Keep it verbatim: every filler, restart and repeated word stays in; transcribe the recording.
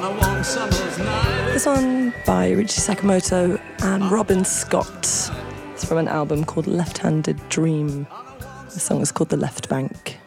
on a warm summer's night. This one by Richie Sakamoto and Robin Scott. It's from an album called Left-Handed Dream. The song is called The Left Bank.